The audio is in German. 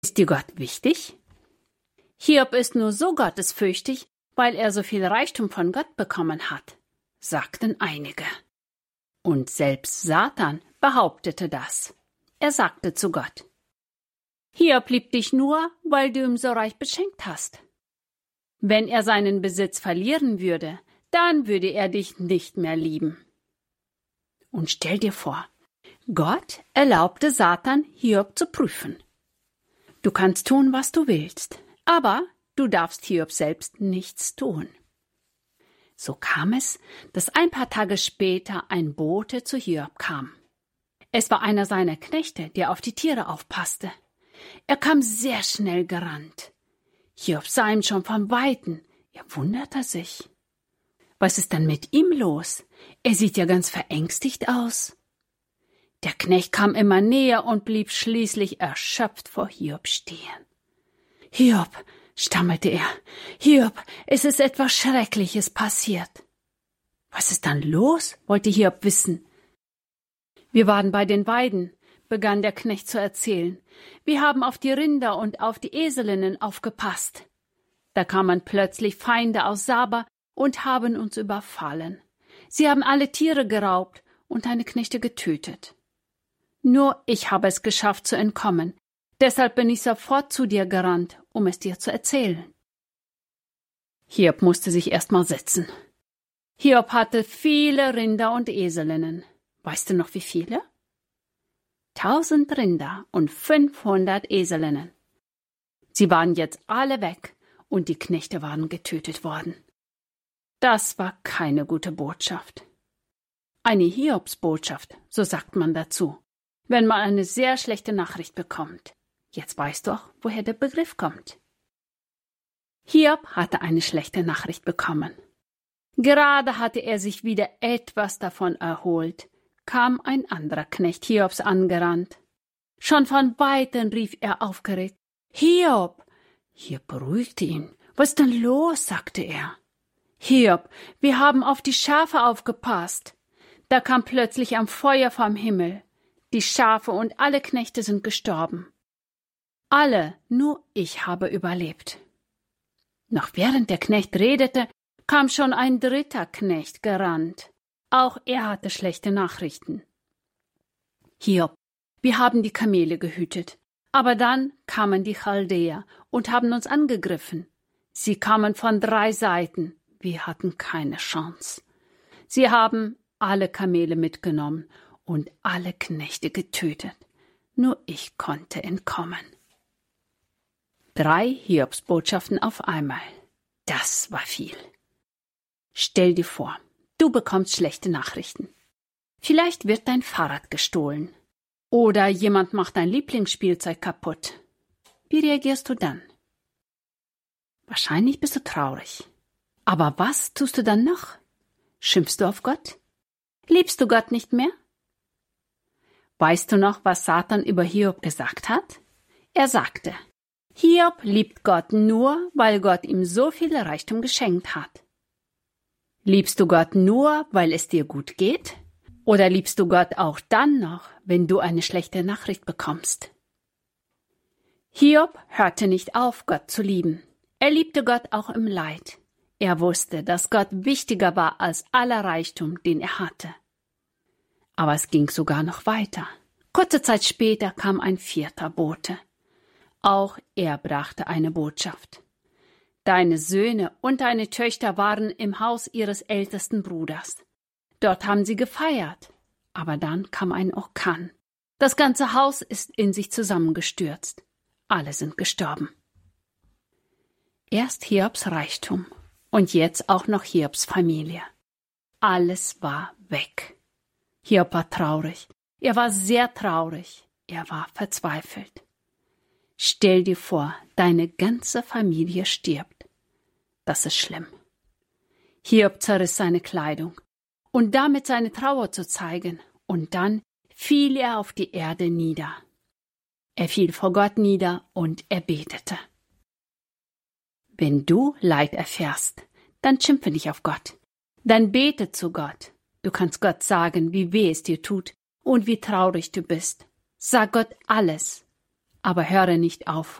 Ist dir Gott wichtig? Hiob ist nur so gottesfürchtig, weil er so viel Reichtum von Gott bekommen hat, sagten einige. Und selbst Satan behauptete das. Er sagte zu Gott: Hiob liebt dich nur, weil du ihn so reich beschenkt hast. Wenn er seinen Besitz verlieren würde, dann würde er dich nicht mehr lieben. Und stell dir vor, Gott erlaubte Satan, Hiob zu prüfen. Du kannst tun, was du willst, aber du darfst Hiob selbst nichts tun. So kam es, dass ein paar Tage später ein Bote zu Hiob kam. Es war einer seiner Knechte, der auf die Tiere aufpasste. Er kam sehr schnell gerannt. Hiob sah ihn schon von Weitem. Er wunderte sich. Was ist denn mit ihm los? Er sieht ja ganz verängstigt aus. Der Knecht kam immer näher und blieb schließlich erschöpft vor Hiob stehen. »Hiob«, stammelte er, »Hiob, es ist etwas Schreckliches passiert.« »Was ist dann los?« wollte Hiob wissen. »Wir waren bei den Weiden«, begann der Knecht zu erzählen. »Wir haben auf die Rinder und auf die Eselinnen aufgepasst. Da kamen plötzlich Feinde aus Saba und haben uns überfallen. Sie haben alle Tiere geraubt und deine Knechte getötet. Nur ich habe es geschafft zu entkommen. Deshalb bin ich sofort zu dir gerannt, um es dir zu erzählen.« Hiob musste sich erst mal setzen. Hiob hatte viele Rinder und Eselinnen. Weißt du noch, wie viele? 1000 Rinder und 500 Eselinnen. Sie waren jetzt alle weg und die Knechte waren getötet worden. Das war keine gute Botschaft. Eine Hiobsbotschaft, so sagt man dazu, wenn man eine sehr schlechte Nachricht bekommt. Jetzt weißt du auch, woher der Begriff kommt. Hiob hatte eine schlechte Nachricht bekommen. Gerade hatte er sich wieder etwas davon erholt, kam ein anderer Knecht Hiobs angerannt. Schon von Weitem rief er aufgeregt: »Hiob!« Hiob beruhigte ihn. »Was ist denn los?« sagte er. »Hiob, wir haben auf die Schafe aufgepasst. Da kam plötzlich ein Feuer vom Himmel. Die Schafe und alle Knechte sind gestorben. Alle, nur ich habe überlebt.« Noch während der Knecht redete, kam schon ein dritter Knecht gerannt. Auch er hatte schlechte Nachrichten. »Hiob, wir haben die Kamele gehütet, aber dann kamen die Chaldäer und haben uns angegriffen. Sie kamen von 3 Seiten. Wir hatten keine Chance. Sie haben alle Kamele mitgenommen und alle Knechte getötet. Nur ich konnte entkommen.« 3 Hiobsbotschaften auf einmal. Das war viel. Stell dir vor, du bekommst schlechte Nachrichten. Vielleicht wird dein Fahrrad gestohlen. Oder jemand macht dein Lieblingsspielzeug kaputt. Wie reagierst du dann? Wahrscheinlich bist du traurig. Aber was tust du dann noch? Schimpfst du auf Gott? Liebst du Gott nicht mehr? Weißt du noch, was Satan über Hiob gesagt hat? Er sagte: Hiob liebt Gott nur, weil Gott ihm so viel Reichtum geschenkt hat. Liebst du Gott nur, weil es dir gut geht? Oder liebst du Gott auch dann noch, wenn du eine schlechte Nachricht bekommst? Hiob hörte nicht auf, Gott zu lieben. Er liebte Gott auch im Leid. Er wusste, dass Gott wichtiger war als aller Reichtum, den er hatte. Aber es ging sogar noch weiter. Kurze Zeit später kam ein 4. Bote. Auch er brachte eine Botschaft. Deine Söhne und deine Töchter waren im Haus ihres ältesten Bruders. Dort haben sie gefeiert. Aber dann kam ein Orkan. Das ganze Haus ist in sich zusammengestürzt. Alle sind gestorben. Erst Hiobs Reichtum und jetzt auch noch Hiobs Familie. Alles war weg. Hiob war traurig. Er war sehr traurig. Er war verzweifelt. Stell dir vor, deine ganze Familie stirbt. Das ist schlimm. Hiob zerriss seine Kleidung, und damit seine Trauer zu zeigen, und dann fiel er auf die Erde nieder. Er fiel vor Gott nieder und er betete. Wenn du Leid erfährst, dann schimpfe nicht auf Gott. Dann bete zu Gott. Du kannst Gott sagen, wie weh es dir tut und wie traurig du bist. Sag Gott alles. Aber höre nicht auf.